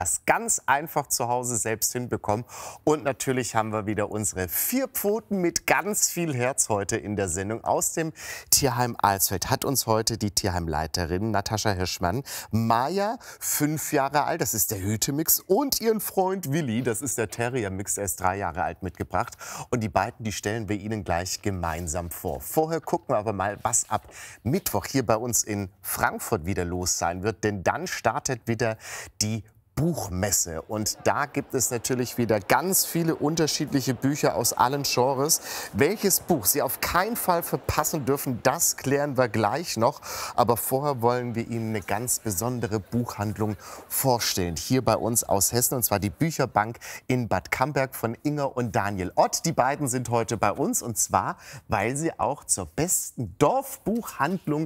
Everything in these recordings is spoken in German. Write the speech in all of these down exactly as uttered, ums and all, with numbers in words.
das ganz einfach zu Hause selbst hinbekommen. Und natürlich haben wir wieder unsere vier Pfoten mit ganz viel Herz heute in der Sendung. Aus dem Tierheim Alsfeld hat uns heute die Tierheimleiterin Natascha Hirschmann, Maja, fünf Jahre alt, das ist der Hütemix, und ihren Freund Willi, das ist der Terrier-Mix, der ist drei Jahre alt, mitgebracht. Und die beiden, die stellen wir Ihnen gleich gemeinsam vor. Vorher gucken wir aber mal, was ab Mittwoch hier bei uns in Frankfurt wieder los sein wird. Denn dann startet wieder die Buchmesse. Und da gibt es natürlich wieder ganz viele unterschiedliche Bücher aus allen Genres. Welches Buch Sie auf keinen Fall verpassen dürfen, das klären wir gleich noch. Aber vorher wollen wir Ihnen eine ganz besondere Buchhandlung vorstellen. Hier bei uns aus Hessen, und zwar die Bücherbank in Bad Camberg von Inger und Daniel Ott. Die beiden sind heute bei uns, und zwar, weil sie auch zur besten Dorfbuchhandlung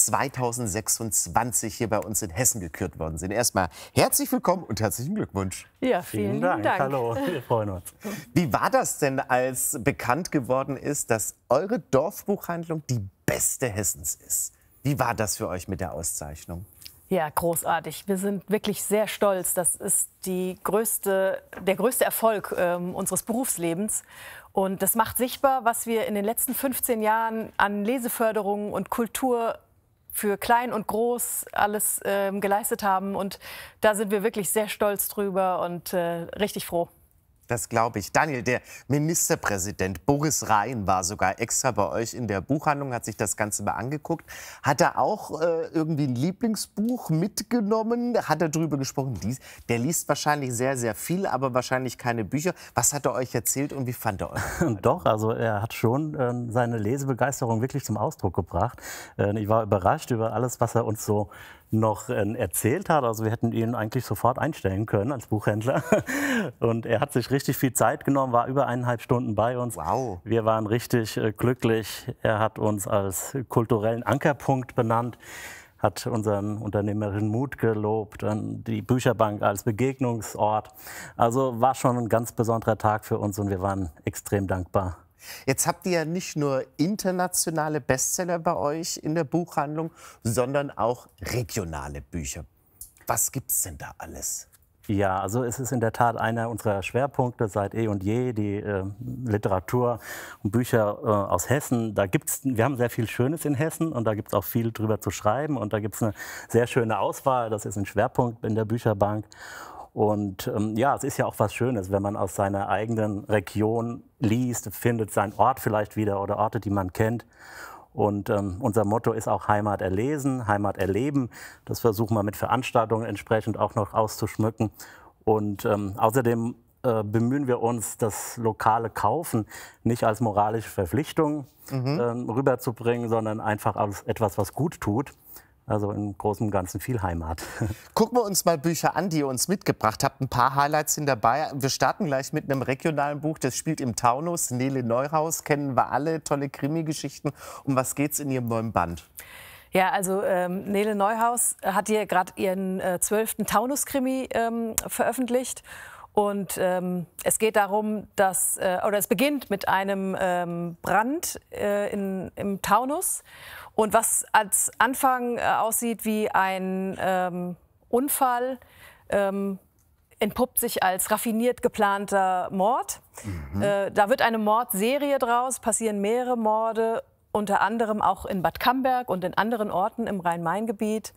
zweitausendsechsundzwanzig hier bei uns in Hessen gekürt worden sind. Erstmal herzlich willkommen und herzlichen Glückwunsch. Ja, vielen, vielen Dank. Dank. Hallo, wir freuen uns. Wie war das denn, als bekannt geworden ist, dass eure Dorfbuchhandlung die beste Hessens ist? Wie war das für euch mit der Auszeichnung? Ja, großartig. Wir sind wirklich sehr stolz. Das ist die größte, der größte Erfolg ähm, unseres Berufslebens. Und das macht sichtbar, was wir in den letzten fünfzehn Jahren an Leseförderung und Kultur für klein und groß alles ähm, geleistet haben. Und da sind wir wirklich sehr stolz drüber und äh, richtig froh. Das glaube ich. Daniel, der Ministerpräsident Boris Rhein war sogar extra bei euch in der Buchhandlung, hat sich das Ganze mal angeguckt. Hat er auch äh, irgendwie ein Lieblingsbuch mitgenommen? Hat er darüber gesprochen? Dies, der liest wahrscheinlich sehr, sehr viel, aber wahrscheinlich keine Bücher. Was hat er euch erzählt und wie fand er euch? Doch, also er hat schon äh, seine Lesebegeisterung wirklich zum Ausdruck gebracht. Äh, ich war überrascht über alles, was er uns so noch äh, erzählt hat. Also wir hätten ihn eigentlich sofort einstellen können als Buchhändler. Und er hat sich richtig viel Zeit genommen, war über eineinhalb Stunden bei uns. Wow. Wir waren richtig äh, glücklich. Er hat uns als kulturellen Ankerpunkt benannt, hat unseren unternehmerischen Mut gelobt, dann die Bücherbank als Begegnungsort. Also war schon ein ganz besonderer Tag für uns und wir waren extrem dankbar. Jetzt habt ihr ja nicht nur internationale Bestseller bei euch in der Buchhandlung, sondern auch regionale Bücher. Was gibt's denn da alles? Ja, also es ist in der Tat einer unserer Schwerpunkte seit eh und je, die äh, Literatur und Bücher äh, aus Hessen. Da gibt's, wir haben sehr viel Schönes in Hessen und da gibt es auch viel drüber zu schreiben und da gibt es eine sehr schöne Auswahl. Das ist ein Schwerpunkt in der Bücherbank. Und ähm, ja, es ist ja auch was Schönes, wenn man aus seiner eigenen Region liest, findet seinen Ort vielleicht wieder oder Orte, die man kennt. Und ähm, unser Motto ist auch Heimat erlesen, Heimat erleben. Das versuchen wir mit Veranstaltungen entsprechend auch noch auszuschmücken. Und ähm, außerdem äh, bemühen wir uns, das lokale Kaufen nicht als moralische Verpflichtung mhm. ähm, rüberzubringen, sondern einfach als etwas, was gut tut. Also im Großen und Ganzen viel Heimat. Gucken wir uns mal Bücher an, die ihr uns mitgebracht habt. Ein paar Highlights sind dabei. Wir starten gleich mit einem regionalen Buch, das spielt im Taunus. Nele Neuhaus, kennen wir alle, tolle Krimi-Geschichten. Um was geht's in Ihrem neuen Band? Ja, also ähm, Nele Neuhaus hat hier gerade ihren äh, zwölften Taunus-Krimi ähm, veröffentlicht. Und ähm, es geht darum, dass, äh, oder es beginnt mit einem ähm, Brand äh, in, im Taunus. Und was als Anfang äh, aussieht wie ein ähm, Unfall, ähm, entpuppt sich als raffiniert geplanter Mord. Mhm. Äh, da wird eine Mordserie draus, passieren mehrere Morde, unter anderem auch in Bad Camberg und in anderen Orten im Rhein-Main-Gebiet.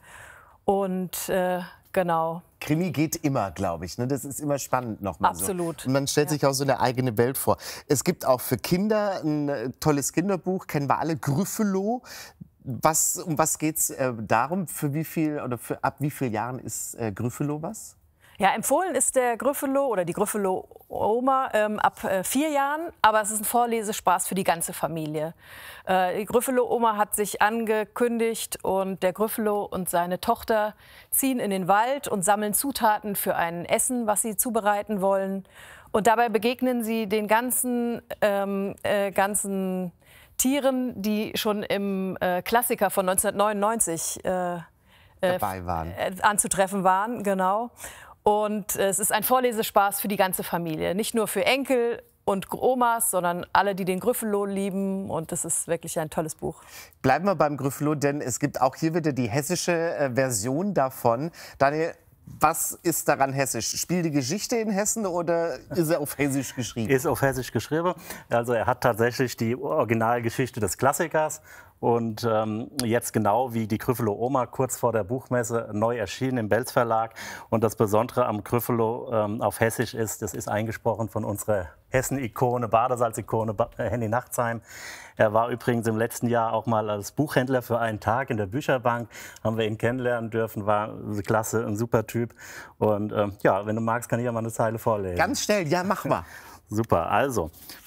Und äh, genau. Krimi geht immer, glaube ich. Ne? Das ist immer spannend nochmal. Absolut. So. Und man stellt ja. sich auch so eine eigene Welt vor. Es gibt auch für Kinder ein tolles Kinderbuch, kennen wir alle, Gryffalo. Was, um was geht es äh, darum? Für wie viel oder für, ab wie vielen Jahren ist äh, Gryffalo was? Ja, empfohlen ist der Gryffalo oder die Gryffalo-Oma ähm, ab äh, vier Jahren, aber es ist ein Vorlesespaß für die ganze Familie. Äh, die Gryffalo-Oma hat sich angekündigt und der Gryffalo und seine Tochter ziehen in den Wald und sammeln Zutaten für ein Essen, was sie zubereiten wollen. Und dabei begegnen sie den ganzen, ähm, äh, ganzen Tieren, die schon im äh, Klassiker von neunzehnhundertneunundneunzig äh, dabei waren. Äh, anzutreffen waren. Genau. Und äh, es ist ein Vorlesespaß für die ganze Familie, nicht nur für Enkel und Omas, sondern alle, die den Gryffalo lieben. Und das ist wirklich ein tolles Buch. Bleiben wir beim Gryffalo, denn es gibt auch hier wieder die hessische äh, Version davon. Daniel, Was ist daran hessisch? Spielt die Geschichte in Hessen oder ist er auf Hessisch geschrieben? Ist auf Hessisch geschrieben. Also er hat tatsächlich die Originalgeschichte des Klassikers. Und ähm, jetzt genau wie die Gryffalo Oma kurz vor der Buchmesse neu erschienen im Belz Verlag. Und das Besondere am Gryffalo ähm, auf Hessisch ist, das ist eingesprochen von unserer Hessen-Ikone, Badesalz-Ikone äh, Henny Nachtsheim. Er war übrigens im letzten Jahr auch mal als Buchhändler für einen Tag in der Bücherbank. Haben wir ihn kennenlernen dürfen, war klasse, ein super Typ. Und ähm, ja, wenn du magst, kann ich ja mal eine Zeile vorlesen. Ganz schnell, ja, mach mal. Super, also.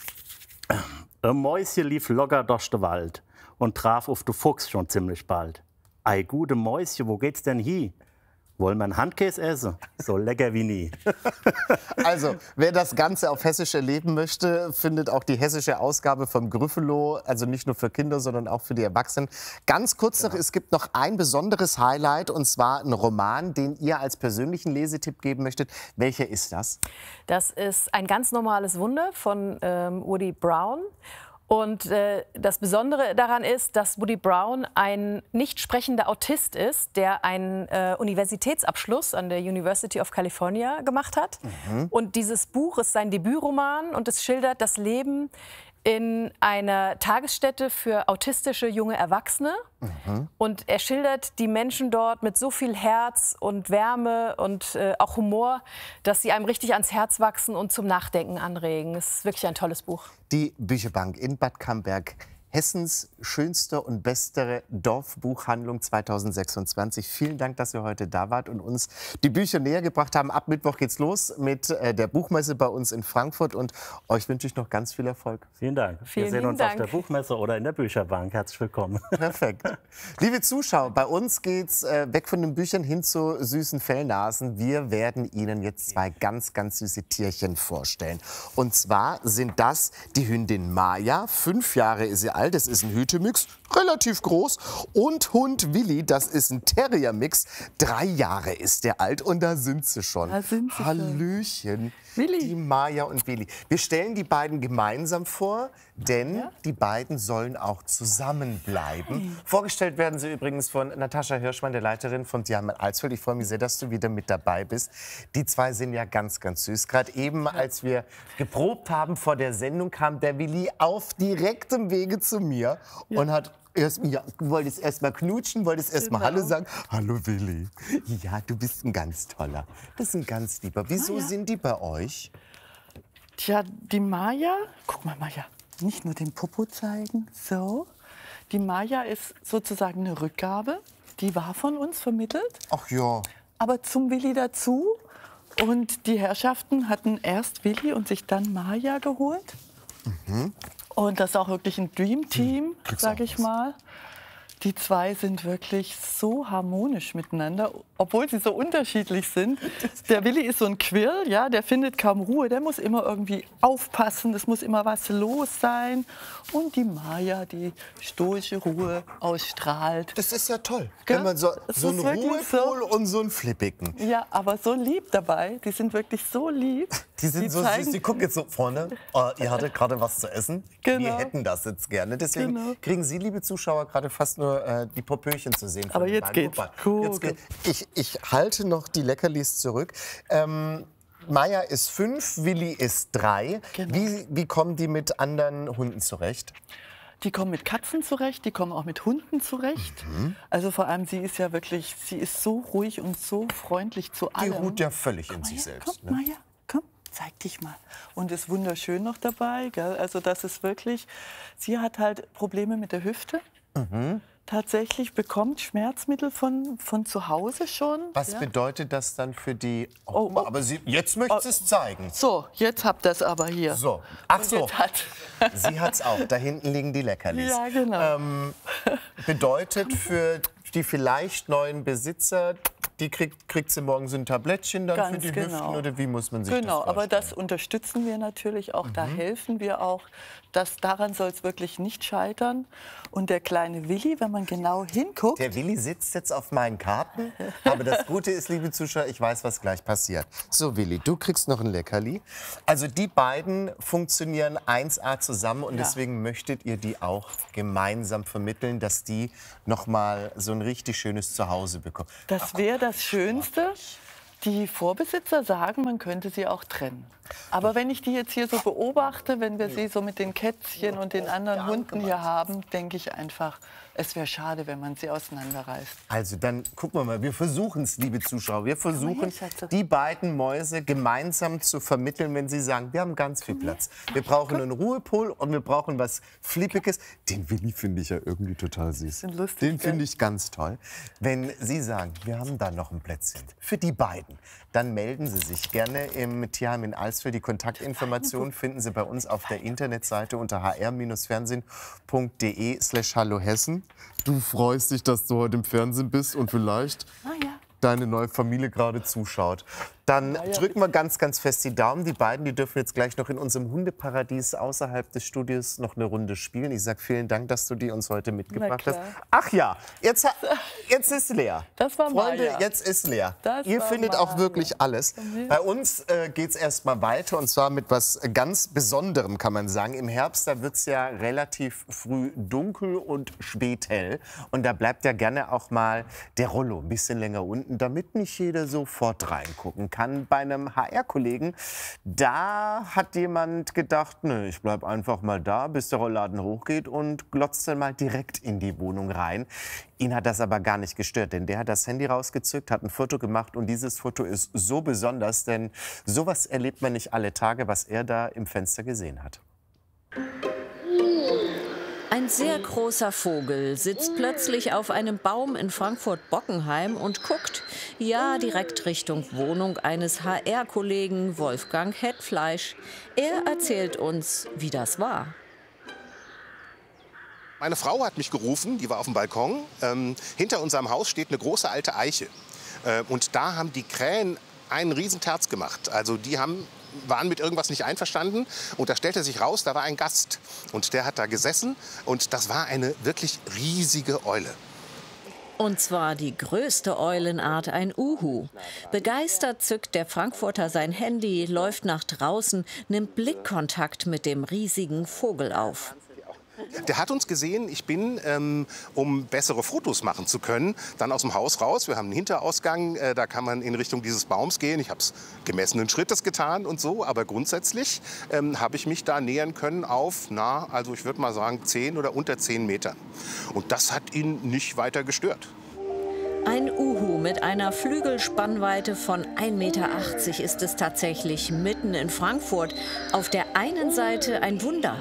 Ein Mäuschen lief locker durch den Wald und traf auf den Fuchs schon ziemlich bald. Ei, gute Mäuschen, wo geht's denn hin? Wollen wir einen Handkäse essen? So lecker wie nie. Also, wer das Ganze auf Hessisch erleben möchte, findet auch die hessische Ausgabe vom Gryffalo, also nicht nur für Kinder, sondern auch für die Erwachsenen. Ganz kurz noch, genau. Es gibt noch ein besonderes Highlight, und zwar einen Roman, den ihr als persönlichen Lesetipp geben möchtet. Welcher ist das? Das ist Ein ganz normales Wunder von ähm, Woody Brown. Und äh, das Besondere daran ist, dass Woody Brown ein nicht sprechender Autist ist, der einen äh, Universitätsabschluss an der University of California gemacht hat. Mhm. Und dieses Buch ist sein Debütroman und es schildert das Leben in einer Tagesstätte für autistische junge Erwachsene. Mhm. Und er schildert die Menschen dort mit so viel Herz und Wärme und äh, auch Humor, dass sie einem richtig ans Herz wachsen und zum Nachdenken anregen. Es ist wirklich ein tolles Buch. Die Bücherbank in Bad Camberg. Hessens schönste und beste Dorfbuchhandlung zweitausendsechsundzwanzig. Vielen Dank, dass ihr heute da wart und uns die Bücher näher gebracht haben. Ab Mittwoch geht's los mit äh, der Buchmesse bei uns in Frankfurt und euch wünsche ich noch ganz viel Erfolg. Vielen Dank. Vielen Wir sehen uns Dank. auf der Buchmesse oder in der Bücherbank. Herzlich willkommen. Perfekt. Liebe Zuschauer, bei uns geht's äh, weg von den Büchern hin zu süßen Fellnasen. Wir werden Ihnen jetzt zwei ganz, ganz süße Tierchen vorstellen. Und zwar sind das die Hündin Maya. Fünf Jahre ist sie alt. Das ist ein Hütemix, relativ groß. Und Hund Willi, das ist ein Terrier-Mix. Drei Jahre ist der alt und da sind sie schon. Da sind sie Hallöchen, Willi. Die Maya und Willi. Wir stellen die beiden gemeinsam vor, denn ja? die beiden sollen auch zusammenbleiben. Hey. Vorgestellt werden sie übrigens von Natascha Hirschmann, der Leiterin vom Tierheim Alsfeld. Ich freue mich sehr, dass du wieder mit dabei bist. Die zwei sind ja ganz, ganz süß. Gerade eben, als wir geprobt haben vor der Sendung, kam der Willi auf direktem Wege zu mir ja. und hat erst, ja, wollte es erst mal knutschen, wollte es erst mal Genau. Hallo sagen. Hallo Willi. Ja, du bist ein ganz toller. Das ist ein ganz lieber. Wieso Ah, ja. sind die bei euch? Tja, die Maya, guck mal Maya, nicht nur den Popo zeigen, so. Die Maya ist sozusagen eine Rückgabe, die war von uns vermittelt, Ach ja. aber zum Willi dazu. Und die Herrschaften hatten erst Willi und sich dann Maya geholt. Mhm. Und das ist auch wirklich ein Dream-Team, Kriegst sag auch ich was. mal. Die zwei sind wirklich so harmonisch miteinander, obwohl sie so unterschiedlich sind. Der Willi ist so ein Quirl, ja, der findet kaum Ruhe, der muss immer irgendwie aufpassen, es muss immer was los sein. Und die Maya, die stoische Ruhe ausstrahlt. Das ist ja toll, Gell? wenn man so, Es so ist einen wirklich so. Ruhepol und so einen Flippigen. Ja, aber so lieb dabei, die sind wirklich so lieb. Die sind so zeigen- süß, die gucken jetzt so vorne. Oh, ihr hattet gerade was zu essen. Genau. Wir hätten das jetzt gerne. Deswegen Genau. kriegen Sie, liebe Zuschauer, gerade fast nur äh, die Popöchen zu sehen. von Aber den jetzt beiden. geht's. Guck mal, Cool, jetzt geht. Ich, ich halte noch die Leckerlis zurück. Ähm, Maya ist fünf, Willi ist drei. Genau. Wie, wie kommen die mit anderen Hunden zurecht? Die kommen mit Katzen zurecht, die kommen auch mit Hunden zurecht. Mhm. Also vor allem sie ist ja wirklich, sie ist so ruhig und so freundlich zu Die allem. ruht ja völlig in Komm sich her, selbst. Komm, Ne? Maya, komm, zeig dich mal. Und ist wunderschön noch dabei. Gell? Also das ist wirklich, sie hat halt Probleme mit der Hüfte. Mhm. Tatsächlich bekommt Schmerzmittel von, von zu Hause schon. Was ja. bedeutet das dann für die... Oh, Oh, guck mal, oh. aber Sie, jetzt möchte sie es zeigen. So, jetzt habt ihr es aber hier. So. Ach Und so. jetzt hat- Sie hat's auch. Da hinten liegen die Leckerlis. Ja, genau. Ähm, bedeutet für die vielleicht neuen Besitzer, die kriegt, kriegt sie morgens ein Tablettchen dann Ganz für die genau. Hüften oder wie muss man sich Genau, das aber vorstellen? das unterstützen wir natürlich auch, da Mhm. helfen wir auch. Das, daran soll es wirklich nicht scheitern. Und der kleine Willi, wenn man genau hinguckt, Der Willi sitzt jetzt auf meinen Karten, aber das Gute ist, liebe Zuschauer, ich weiß, was gleich passiert. So, Willi, du kriegst noch ein Leckerli. Also die beiden funktionieren eins A zusammen und Ja. deswegen möchtet ihr die auch gemeinsam vermitteln, dass die noch mal so ein richtig schönes Zuhause bekommen. das wäre das Schönste. Die Vorbesitzer sagen, man könnte sie auch trennen. Aber wenn ich die jetzt hier so beobachte, wenn wir sie so mit den Kätzchen und den anderen Hunden hier haben, denke ich einfach, es wäre schade, wenn man sie auseinanderreißt. Also dann gucken wir mal, wir versuchen es, liebe Zuschauer, wir versuchen die beiden Mäuse gemeinsam zu vermitteln, wenn sie sagen, wir haben ganz viel Platz. Wir brauchen einen Ruhepol und wir brauchen was Flippiges. Den Willi finde ich ja irgendwie total süß. Lustig, Den finde ich ganz toll. Wenn Sie sagen, wir haben da noch ein Plätzchen für die beiden, dann melden Sie sich gerne im Tierheim in Alsfeld. Die Kontaktinformationen finden Sie bei uns auf der Internetseite unter h r fernsehen punkt d e slash hallo Hessen. Du freust dich, dass du heute im Fernsehen bist und vielleicht Ah, ja. deine neue Familie gerade zuschaut. Dann drücken wir ganz, ganz fest die Daumen. Die beiden, die dürfen jetzt gleich noch in unserem Hundeparadies außerhalb des Studios noch eine Runde spielen. Ich sage vielen Dank, dass du die uns heute mitgebracht hast. Ach ja, jetzt, jetzt ist leer. Das war Freunde, Maja. jetzt ist leer. Das Ihr war findet Maja. auch wirklich alles. Bei uns äh, geht es erst mal weiter und zwar mit was ganz Besonderem, kann man sagen. Im Herbst, da wird es ja relativ früh dunkel und spät hell. Und da bleibt ja gerne auch mal der Rollo ein bisschen länger unten, damit nicht jeder sofort reingucken kann. Bei einem H R-Kollegen, da hat jemand gedacht, nö, ich bleib einfach mal da, bis der Rollladen hochgeht und glotzt dann mal direkt in die Wohnung rein. Ihn hat das aber gar nicht gestört, denn der hat das Handy rausgezückt, hat ein Foto gemacht und dieses Foto ist so besonders, denn sowas erlebt man nicht alle Tage, was er da im Fenster gesehen hat. Ein sehr großer Vogel sitzt plötzlich auf einem Baum in Frankfurt-Bockenheim und guckt, ja, direkt Richtung Wohnung eines H R-Kollegen Wolfgang Hetfleisch. Er erzählt uns, wie das war. Meine Frau hat mich gerufen, die war auf dem Balkon. Ähm, hinter unserem Haus steht eine große alte Eiche. Äh, und da haben die Krähen einen riesen Terz gemacht. Also die haben waren mit irgendwas nicht einverstanden und da stellte sich raus, da war ein Gast und der hat da gesessen und das war eine wirklich riesige Eule. Und zwar die größte Eulenart, ein Uhu. Begeistert zückt der Frankfurter sein Handy, läuft nach draußen, nimmt Blickkontakt mit dem riesigen Vogel auf. Der hat uns gesehen, ich bin, ähm, um bessere Fotos machen zu können, dann aus dem Haus raus. Wir haben einen Hinterausgang, äh, da kann man in Richtung dieses Baums gehen. Ich habe es gemessenen Schrittes getan und so, aber grundsätzlich ähm, habe ich mich da nähern können auf, na, also ich würde mal sagen, zehn oder unter zehn Meter. Und das hat ihn nicht weiter gestört. Ein Uhu mit einer Flügelspannweite von ein Meter achtzig ist es tatsächlich mitten in Frankfurt. Auf der einen Seite ein Wunder.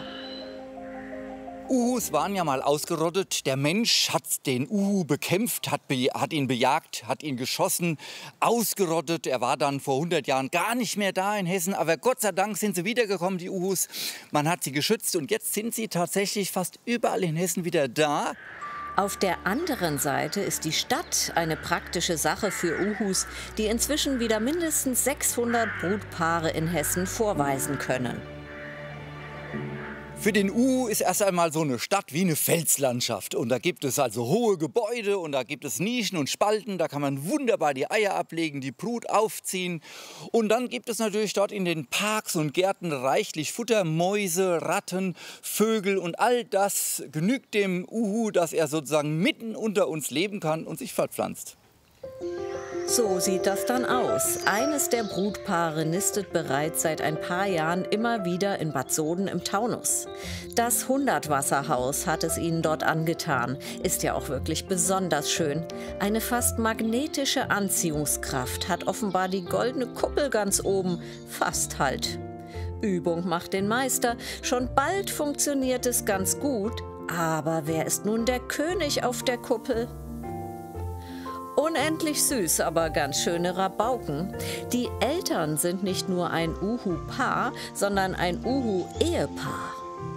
Uhus waren ja mal ausgerottet. Der Mensch hat den Uhu bekämpft, hat, be hat ihn bejagt, hat ihn geschossen, ausgerottet. Er war dann vor hundert Jahren gar nicht mehr da in Hessen. Aber Gott sei Dank sind sie wiedergekommen, die Uhus. Man hat sie geschützt und jetzt sind sie tatsächlich fast überall in Hessen wieder da. Auf der anderen Seite ist die Stadt eine praktische Sache für Uhus, die inzwischen wieder mindestens sechshundert Brutpaare in Hessen vorweisen können. Für den Uhu ist erst einmal so eine Stadt wie eine Felslandschaft. Und da gibt es also hohe Gebäude und da gibt es Nischen und Spalten. Da kann man wunderbar die Eier ablegen, die Brut aufziehen. Und dann gibt es natürlich dort in den Parks und Gärten reichlich Futter, Mäuse, Ratten, Vögel. Und all das genügt dem Uhu, dass er sozusagen mitten unter uns leben kann und sich fortpflanzt. So sieht das dann aus. Eines der Brutpaare nistet bereits seit ein paar Jahren immer wieder in Bad Soden im Taunus. Das Hundertwasserhaus hat es ihnen dort angetan. Ist ja auch wirklich besonders schön. Eine fast magnetische Anziehungskraft hat offenbar die goldene Kuppel ganz oben. Fast halt. Übung macht den Meister. Schon bald funktioniert es ganz gut. Aber wer ist nun der König auf der Kuppel? Unendlich süß, aber ganz schöne Rabauken. Die Eltern sind nicht nur ein Uhu-Paar, sondern ein Uhu-Ehepaar.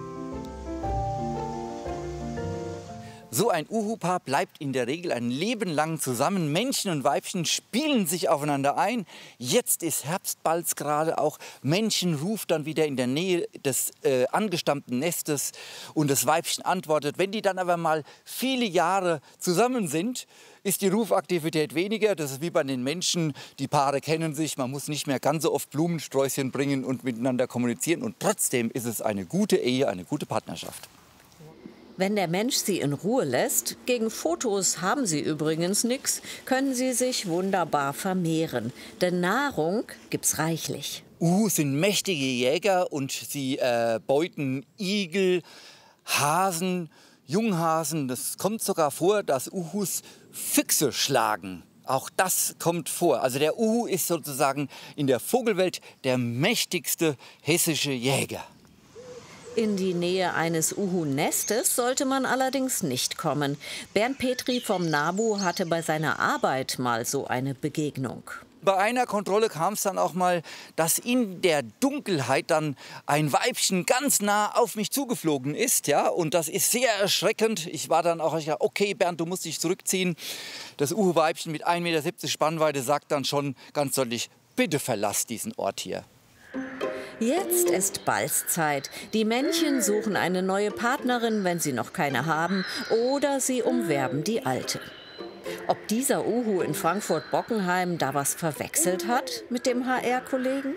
So ein Uhu-Paar bleibt in der Regel ein Leben lang zusammen. Männchen und Weibchen spielen sich aufeinander ein. Jetzt ist Herbstbalzgrade, auch Männchen ruft dann wieder in der Nähe des äh, angestammten Nestes und das Weibchen antwortet. Wenn die dann aber mal viele Jahre zusammen sind, ist die Rufaktivität weniger. Das ist wie bei den Menschen. Die Paare kennen sich, man muss nicht mehr ganz so oft Blumensträußchen bringen und miteinander kommunizieren. Und trotzdem ist es eine gute Ehe, eine gute Partnerschaft. Wenn der Mensch sie in Ruhe lässt, gegen Fotos haben sie übrigens nichts, können sie sich wunderbar vermehren. Denn Nahrung gibt's reichlich. Uhus sind mächtige Jäger und sie äh, beuten Igel, Hasen, Junghasen. Das kommt sogar vor, dass Uhus Füchse schlagen. Auch das kommt vor. Also der Uhu ist sozusagen in der Vogelwelt der mächtigste hessische Jäger. In die Nähe eines Uhu-Nestes sollte man allerdings nicht kommen. Bernd Petri vom NABU hatte bei seiner Arbeit mal so eine Begegnung. Bei einer Kontrolle kam es dann auch mal, dass in der Dunkelheit dann ein Weibchen ganz nah auf mich zugeflogen ist. Ja? Und das ist sehr erschreckend. Ich war dann auch, ich dachte, okay Bernd, du musst dich zurückziehen. Das Uhu-Weibchen mit ein Meter siebzig Spannweite sagt dann schon ganz deutlich, bitte verlass diesen Ort hier. Jetzt ist Balzzeit. Die Männchen suchen eine neue Partnerin, wenn sie noch keine haben, oder sie umwerben die alte. Ob dieser Uhu in Frankfurt-Bockenheim da was verwechselt hat mit dem H R-Kollegen?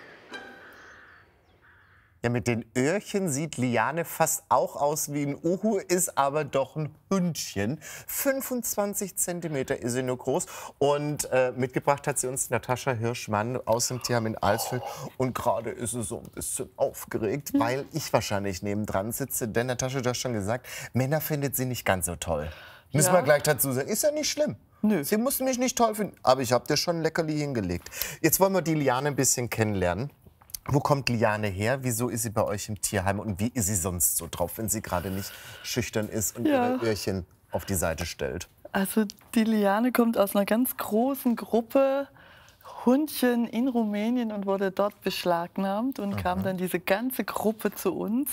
Ja, mit den Öhrchen sieht Liane fast auch aus wie ein Uhu, ist aber doch ein Hündchen. fünfundzwanzig Zentimeter ist sie nur groß. Und äh, mitgebracht hat sie uns Natascha Hirschmann aus dem Tierheim in Alsfeld. Und gerade ist sie so ein bisschen aufgeregt, weil ich wahrscheinlich nebendran sitze. Denn Natascha, du hast schon gesagt, Männer findet sie nicht ganz so toll. Müssen Ja. wir gleich dazu sagen, ist ja nicht schlimm. Nö. Sie mussten mich nicht toll finden, aber ich habe dir schon ein Leckerli hingelegt. Jetzt wollen wir die Liane ein bisschen kennenlernen. Wo kommt Liane her? Wieso ist sie bei euch im Tierheim? Und wie ist sie sonst so drauf, wenn sie gerade nicht schüchtern ist und Ja. ihre Öhrchen auf die Seite stellt? Also die Liane kommt aus einer ganz großen Gruppe Hundchen in Rumänien und wurde dort beschlagnahmt und kam dann diese ganze Gruppe zu uns.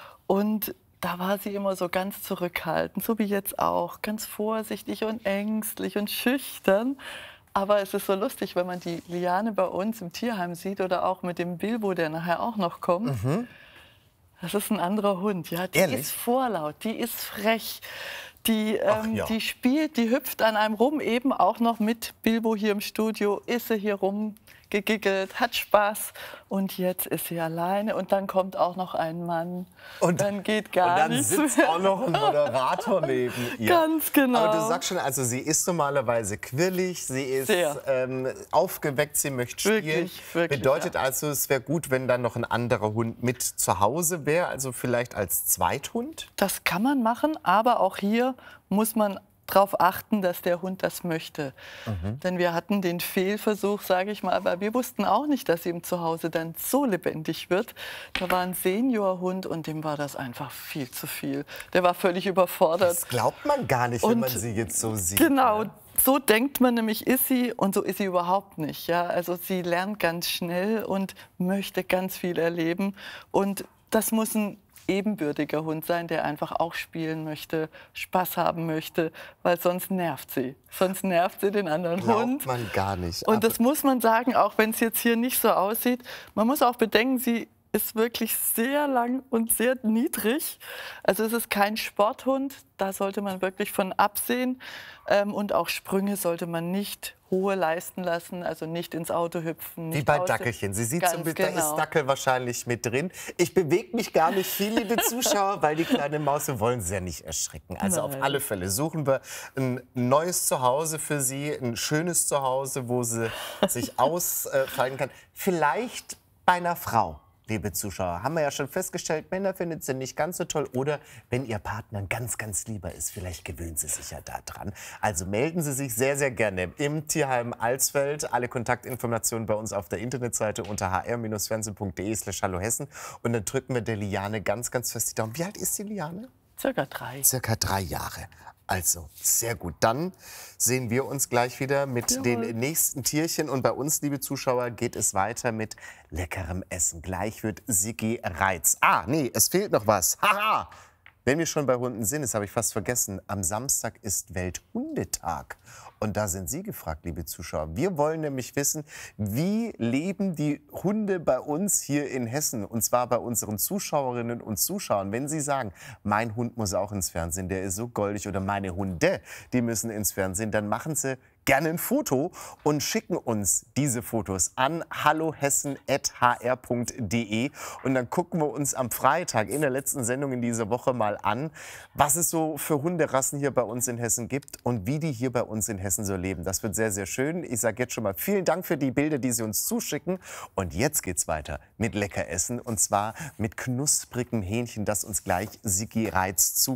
Und da war sie immer so ganz zurückhaltend, so wie jetzt auch, ganz vorsichtig und ängstlich und schüchtern. Aber es ist so lustig, wenn man die Liane bei uns im Tierheim sieht oder auch mit dem Bilbo, der nachher auch noch kommt. Mhm. Das ist ein anderer Hund, ja. Die Ehrlich? ist vorlaut, die ist frech, die, Ach ähm, ja. die spielt, die hüpft an einem rum, eben auch noch mit Bilbo hier im Studio, ist sie hier rumgegiggelt, hat Spaß und jetzt ist sie alleine und dann kommt auch noch ein Mann und dann geht gar Und dann nichts sitzt mehr. auch noch ein Moderator neben ihr. Ganz genau. Aber du sagst schon, also sie ist normalerweise quirlig, sie ist Sehr. ähm, aufgeweckt, sie möchte spielen. Wirklich, wirklich, Bedeutet ja. also, es wäre gut, wenn dann noch ein anderer Hund mit zu Hause wäre, also vielleicht als Zweithund? Das kann man machen, aber auch hier muss man darauf achten, dass der Hund das möchte. Mhm. Denn wir hatten den Fehlversuch, sage ich mal, weil wir wussten auch nicht, dass ihm zu Hause dann so lebendig wird. Da war ein Seniorhund und dem war das einfach viel zu viel. Der war völlig überfordert. Das glaubt man gar nicht, wenn Und man sie jetzt so sieht. Genau, ne? so denkt man nämlich, ist sie und so ist sie überhaupt nicht. Ja? Also sie lernt ganz schnell und möchte ganz viel erleben. Und das muss ein ebenbürtiger Hund sein, der einfach auch spielen möchte, Spaß haben möchte, weil sonst nervt sie. Sonst nervt sie den anderen Glaubt Hund. man gar nicht. Und Aber das muss man sagen, auch wenn es jetzt hier nicht so aussieht. Man muss auch bedenken, sie ist wirklich sehr lang und sehr niedrig. Also es ist kein Sporthund, da sollte man wirklich von absehen. Ähm, und auch Sprünge sollte man nicht hohe leisten lassen, also nicht ins Auto hüpfen. Wie nicht bei aus dem- Dackelchen. Sie sieht Ganz so ein bisschen, da genau. ist Dackel wahrscheinlich mit drin. Ich bewege mich gar nicht viel, liebe Zuschauer, weil die kleine Maus, wir wollen sie ja nicht erschrecken. Also auf Nein. alle Fälle suchen wir ein neues Zuhause für sie, ein schönes Zuhause, wo sie sich ausfalten kann. Vielleicht bei einer Frau. Liebe Zuschauer, haben wir ja schon festgestellt, Männer finden sie nicht ganz so toll. Oder wenn ihr Partner ein ganz, ganz lieber ist, vielleicht gewöhnen sie sich ja daran. Also melden Sie sich sehr, sehr gerne im Tierheim Alsfeld. Alle Kontaktinformationen bei uns auf der Internetseite unter h r fernsehen punkt de slash hallo Hessen. Und dann drücken wir der Liane ganz, ganz fest die Daumen. Wie alt ist die Liane? Circa drei. Circa drei Jahre. Also, sehr gut. Dann sehen wir uns gleich wieder mit Jawohl. den nächsten Tierchen. Und bei uns, liebe Zuschauer, geht es weiter mit leckerem Essen. Gleich wird Sigi Reitz. Ah, nee, es fehlt noch was. Haha! Wenn wir schon bei Hunden sind, das habe ich fast vergessen, am Samstag ist Welthundetag. Und da sind Sie gefragt, liebe Zuschauer. Wir wollen nämlich wissen, wie leben die Hunde bei uns hier in Hessen? Und zwar bei unseren Zuschauerinnen und Zuschauern. Wenn Sie sagen, mein Hund muss auch ins Fernsehen, der ist so goldig, oder meine Hunde, die müssen ins Fernsehen, dann machen Sie gerne ein Foto und schicken uns diese Fotos an hallohessen at h r punkt d e. Und dann gucken wir uns am Freitag in der letzten Sendung in dieser Woche mal an, was es so für Hunderassen hier bei uns in Hessen gibt und wie die hier bei uns in Hessen so leben. Das wird sehr, sehr schön. Ich sage jetzt schon mal vielen Dank für die Bilder, die Sie uns zuschicken. Und jetzt geht's weiter mit Leckeressen und zwar mit knusprigem Hähnchen, das uns gleich Sigi Reitz zu